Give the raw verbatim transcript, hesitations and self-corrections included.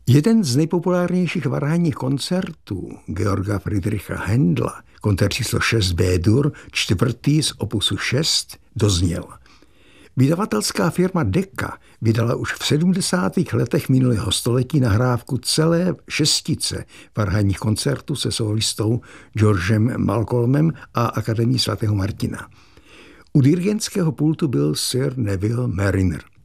Jeden z nejpopulárnějších varhanních koncertů Georga Friedricha Händla, koncert číslo šest B-dur, čtvrtý z opusu šest, dozněl. Vydavatelská firma Decca vydala už v sedmdesátých letech minulého století nahrávku celé šestice varhanních koncertů se solistou Georgem Malcolmem a Akademií svatého Martina. U dirigentského pultu byl Sir Neville Marriner.